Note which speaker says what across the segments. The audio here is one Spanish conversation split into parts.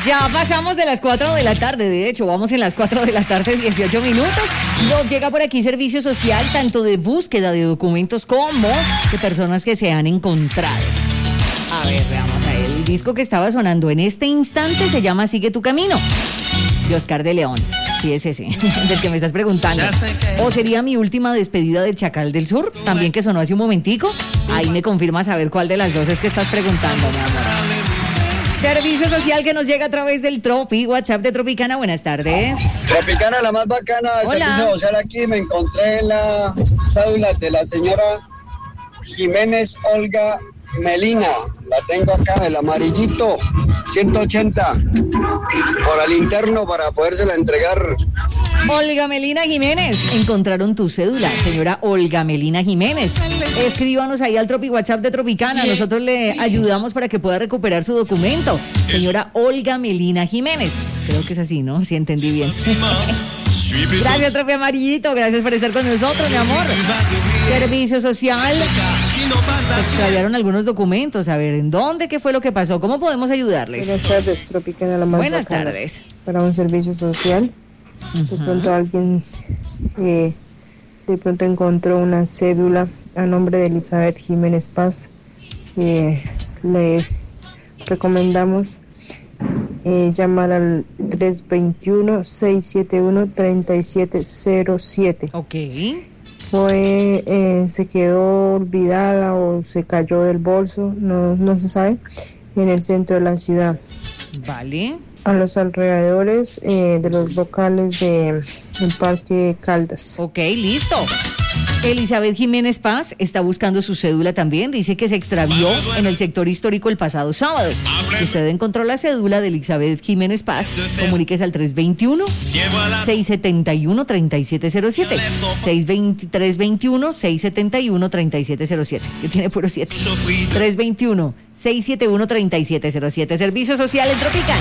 Speaker 1: Ya pasamos de las 4 de la tarde, de hecho, vamos en las 4 de la tarde, 18 minutos. Nos llega por aquí servicio social, tanto de búsqueda de documentos como de personas que se han encontrado. A ver, veamos a el disco que estaba sonando en este instante se llama Sigue tu camino, de Oscar de León. Sí, es ese, del que me estás preguntando. ¿O sería Mi última despedida del Chacal del Sur? También que sonó hace un momentico. Ahí me confirmas a ver cuál de las dos es que estás preguntando, mi amor. Servicio social que nos llega a través del Tropi, WhatsApp de Tropicana. Buenas tardes.
Speaker 2: Tropicana, la más bacana.
Speaker 1: Hola.
Speaker 2: Servicio social aquí. Me encontré en la cédula de la señora Jiménez Olga Melina. La tengo acá, el amarillito, 180. Por al interno para podérsela entregar.
Speaker 1: Olga Melina Jiménez, encontraron tu cédula, señora Olga Melina Jiménez. Escríbanos ahí al Tropi WhatsApp de Tropicana, nosotros le ayudamos para que pueda recuperar su documento. Señora Olga Melina Jiménez, creo que es así, ¿no? Si entendí bien. Gracias, Tropi Amarillito, gracias por estar con nosotros, mi amor. Servicio social. Extraviaron algunos documentos, a ver, ¿en dónde? ¿Qué fue lo que pasó? ¿Cómo podemos ayudarles?
Speaker 3: Buenas tardes, Tropicana, la más
Speaker 1: Buenas
Speaker 3: bacana.
Speaker 1: tardes.
Speaker 3: Para un servicio social, de pronto alguien de pronto encontró una cédula a nombre de Elizabeth Jiménez Paz. Le recomendamos llamar al 321-671-3707.
Speaker 1: Ok.
Speaker 3: Se quedó olvidada o se cayó del bolso, no se sabe, en el centro de la ciudad.
Speaker 1: Vale.
Speaker 3: A los alrededores de los locales del Parque Caldas.
Speaker 1: Ok, listo. Elizabeth Jiménez Paz está buscando su cédula también. Dice que se extravió en el sector histórico el pasado sábado. Si usted encontró la cédula de Elizabeth Jiménez Paz, comuníquese al 321-671-3707. 321-671-3707. Que tiene puro 7. 321-671-3707. Servicio social en Tropicana.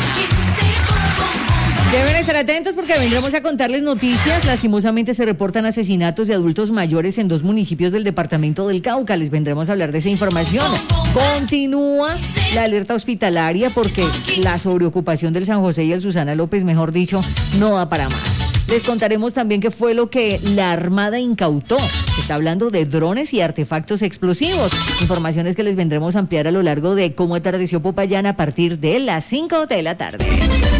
Speaker 1: Deben estar atentos porque vendremos a contarles noticias. Lastimosamente se reportan asesinatos de adultos mayores en 2 municipios del departamento del Cauca. Les vendremos a hablar de esa información. Continúa la alerta hospitalaria porque la sobreocupación del San José y el Susana López, mejor dicho, no da para más. Les contaremos también qué fue lo que la Armada incautó. Está hablando de drones y artefactos explosivos. Informaciones que les vendremos a ampliar a lo largo de Cómo atardeció Popayán a partir de las 5 de la tarde.